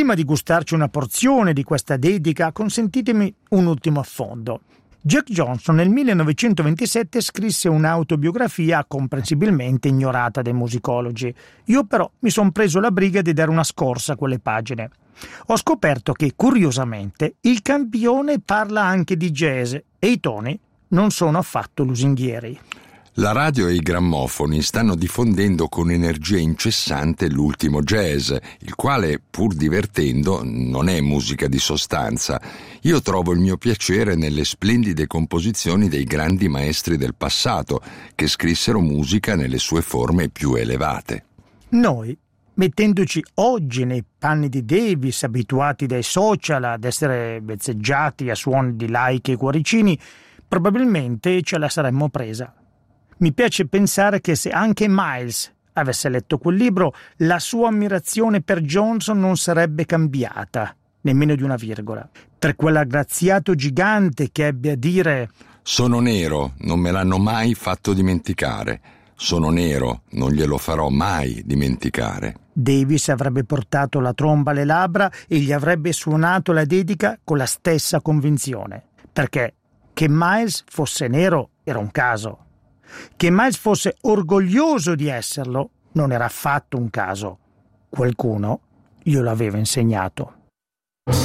Prima di gustarci una porzione di questa dedica, consentitemi un ultimo affondo. Jack Johnson nel 1927 scrisse un'autobiografia comprensibilmente ignorata dai musicologi. Io però mi sono preso la briga di dare una scorsa a quelle pagine. Ho scoperto che, curiosamente, il campione parla anche di jazz e i toni non sono affatto lusinghieri. La radio e i grammofoni stanno diffondendo con energia incessante l'ultimo jazz, il quale, pur divertendo, non è musica di sostanza. Io trovo il mio piacere nelle splendide composizioni dei grandi maestri del passato, che scrissero musica nelle sue forme più elevate. Noi, mettendoci oggi nei panni di Davis, abituati dai social ad essere vezzeggiati a suoni di like e cuoricini, probabilmente ce la saremmo presa. Mi piace pensare che se anche Miles avesse letto quel libro, la sua ammirazione per Johnson non sarebbe cambiata, nemmeno di una virgola. Per quell'aggraziato gigante che ebbe a dire: «Sono nero, non me l'hanno mai fatto dimenticare. Sono nero, non glielo farò mai dimenticare». Davis avrebbe portato la tromba alle labbra e gli avrebbe suonato la dedica con la stessa convinzione. Perché che Miles fosse nero era un caso. Che Miles fosse orgoglioso di esserlo non era affatto un caso. Qualcuno glielo aveva insegnato.